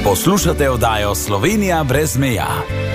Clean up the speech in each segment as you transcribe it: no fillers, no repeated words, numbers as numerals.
Poslušate oddajo Slovenija brez meja.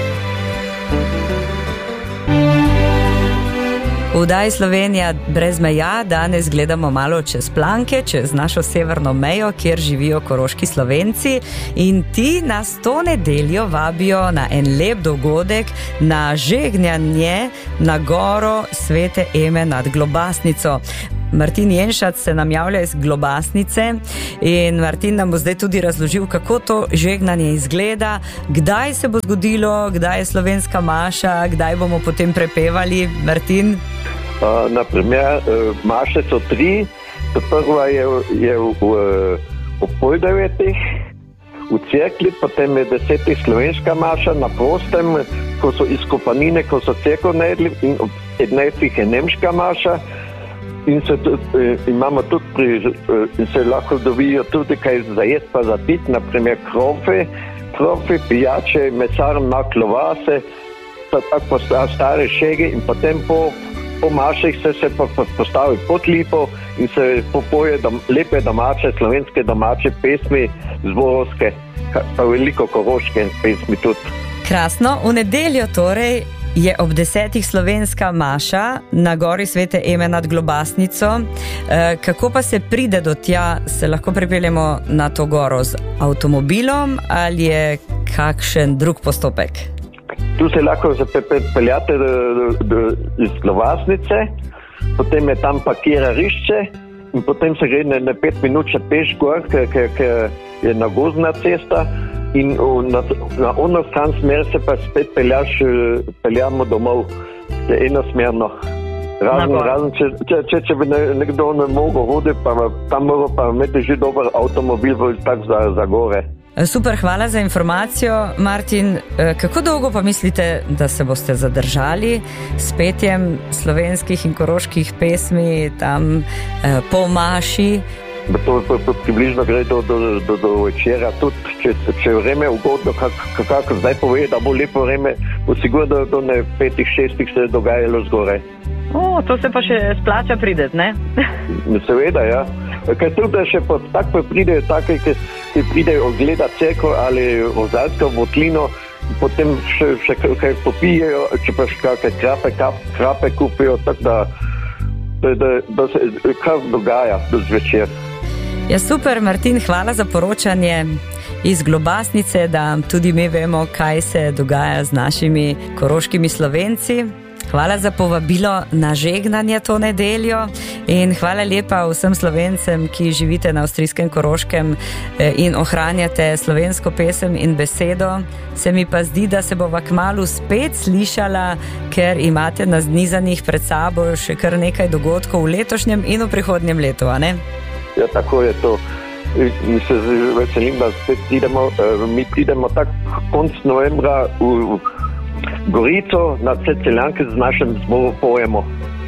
V oddaji Slovenija brez meja danes gledamo malo čez planke, čez našo severno mejo, kjer živijo koroški Slovenci, in ti nas to nedeljo vabijo na en lep dogodek, na žegnjanje na goro Svete Eme nad Globasnico. Martin Jenšac se nam javlja iz Globasnice in Martin nam bo zdaj tudi razložil, kako to žegnanje izgleda, kdaj se bo zgodilo, kdaj je slovenska maša, kdaj bomo potem prepevali. Martin? Naprimer, maše so 3. Prva je ob 8:30 v cerkvi, potem je 10. slovenska maša na prostem, ko so izkopanine, ko so cerkev naredili, in ob 11. je nemška maša. In imamo tudi in se lahko dobijo tudi kaj za jesti pa za piti, naprimer krofe, pijače, mesarna klovase, tako stare šege, in potem po maših se postavi pod lipo in se popoje lepe domače, slovenske domače pesmi, zborovske, pa veliko koroške pesmi tudi. Krasno, v nedeljo torej je ob 10. slovenska maša na gori Svete Eme nad Globasnico. Kako pa se pride do tja? Se lahko pripeljemo na to goro z avtomobilom ali je kakšen drug postopek? Tu se lahko peljate iz Globasnice, potem je tam parkirarišče in potem se gre na 5 minut še peš gor, ker je nagozdna cesta. In na ono stran smer se pa spet peljamo domov, enosmerno. Razen, če bi nekdo ne mogel hoditi, pa tam mora pa imeti že dober avtomobil, tak za gore. Super, hvala za informacijo, Martin. Kako dolgo pa mislite, da se boste zadržali s petjem slovenskih in koroških pesmi tam po maši? To približno gre do večera, tudi če vreme ugodno, kako zdaj pove, da bo lepo vreme, bo sigurno do 5-6 se dogajalo zgoraj. To se pa še splača prideti, ne? Seveda, ja. Ker tudi še tako pridejo take, ki pridejo ogledati cerkev ali Ozalsko votlino, potem še kaj popijejo, če pa še kakšne krape kupijo, tako da se kar dogaja do zvečer. Ja, super, Martin, hvala za poročanje iz Globasnice, da tudi mi vemo, kaj se dogaja z našimi koroškimi Slovenci. Hvala za povabilo na žegnanje to nedeljo in hvala lepa vsem Slovencem, ki živite na avstrijskem Koroškem in ohranjate slovensko pesem in besedo. Se mi pa zdi, da se bova kmalu spet slišala, ker imate naznizanih pred sabo še kar nekaj dogodkov v letošnjem in v prihodnjem letu, a ne? Ja, tako je to. Mi se veselim, da spet pridemo tako konc novembra v Gorico na Ceceljanke z našim zborom pojemo.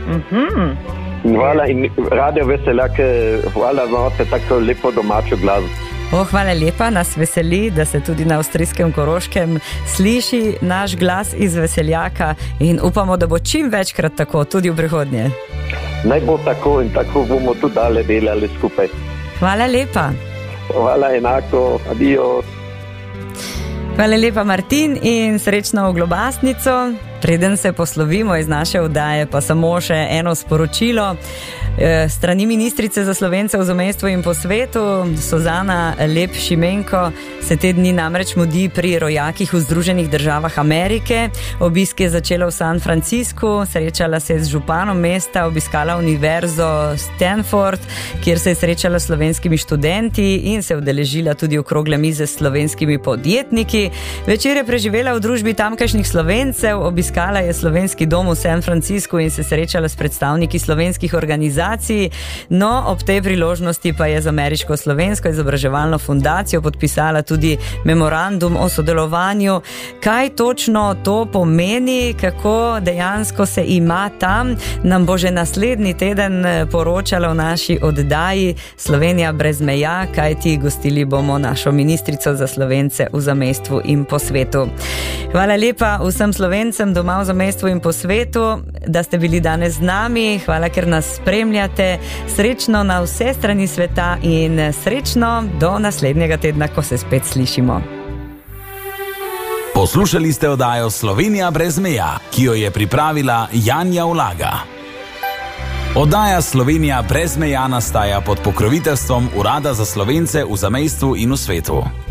Hvala in Radio Veseljake, hvala, da imate tako lepo domačo glasbo. Hvala lepa, nas veseli, da se tudi na avstrijskem Koroškem sliši naš glas iz Veseljaka in upamo, da bo čim večkrat tako tudi v prihodnje. Naj bo tako in tako bomo tudi dalje delali skupaj. Hvala lepa. Hvala enako, adios. Hvala lepa, Martin, in srečno v Globasnico. Preden se poslovimo iz naše oddaje, pa samo še eno sporočilo. Strani ministrice za Slovence v zamejstvu in po svetu, Suzana Lep Šimenko, se te dni namreč mudi pri rojakih v Združenih državah Amerike. Obisk je začela v San Franciscu, srečala se je z županom mesta, obiskala univerzo Stanford, kjer se je srečala s slovenskimi študenti in se udeležila tudi okrogle mize s slovenskimi podjetniki. Večer je preživela v družbi tamkajšnjih Slovencev, obiskala je slovenski dom v San Franciscu in se srečala s predstavniki slovenskih organizacij. No, ob tej priložnosti pa je z Ameriško-slovensko izobraževalno fundacijo podpisala tudi memorandum o sodelovanju. Kaj točno to pomeni, kako dejansko se ima tam, nam bo že naslednji teden poročala v naši oddaji Slovenija brez meja, kajti gostili bomo našo ministrico za Slovence v zamejstvu in po svetu. Hvala lepa vsem Slovencem doma v zamejstvu in po svetu, da ste bili danes z nami. Hvala, ker nas spremljate spremljate. Srečno na vse strani sveta in srečno do naslednjega tedna, ko se spet slišimo. Poslušali ste oddajo Slovenija brez meja, ki jo je pripravila Janja Ulaga. Oddaja Slovenija brez meja nastaja pod pokroviteljstvom Urada za Slovence v zamejstvu in v svetu.